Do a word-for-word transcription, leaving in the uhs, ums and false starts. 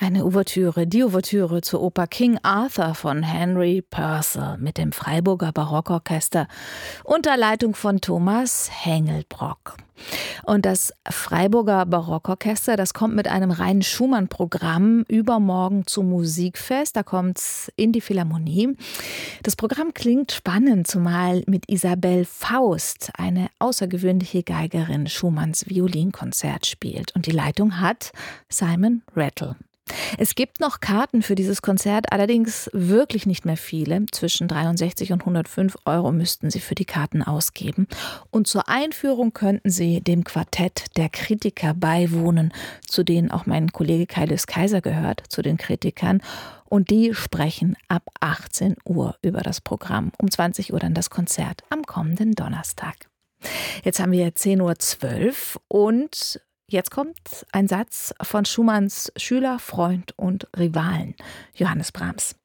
Eine Ouvertüre, die Ouvertüre zur Oper King Arthur von Henry Purcell mit dem Freiburger Barockorchester unter Leitung von Thomas Hengelbrock. Und das Freiburger Barockorchester, das kommt mit einem reinen Schumann-Programm übermorgen zum Musikfest. Da kommt's in die Philharmonie. Das Programm klingt spannend, zumal mit Isabel Faust, eine außergewöhnliche Geigerin, Schumanns Violinkonzert spielt. Und die Leitung hat Simon Rattle. Es gibt noch Karten für dieses Konzert, allerdings wirklich nicht mehr viele. Zwischen dreiundsechzig und hundertfünf Euro müssten Sie für die Karten ausgeben. Und zur Einführung könnten Sie dem Quartett der Kritiker beiwohnen, zu denen auch mein Kollege Kaius Kaiser gehört, zu den Kritikern. Und die sprechen ab achtzehn Uhr über das Programm. Um zwanzig Uhr dann das Konzert am kommenden Donnerstag. Jetzt haben wir zehn Uhr zwölf und jetzt kommt ein Satz von Schumanns Schüler, Freund und Rivalen, Johannes Brahms.